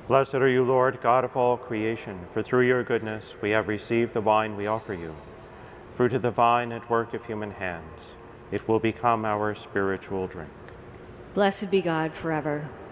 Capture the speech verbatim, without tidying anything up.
Blessed are you, Lord, God of all creation, for through your goodness we have received the wine we offer you. Fruit of the vine and work of human hands, it will become our spiritual drink. Blessed be God forever.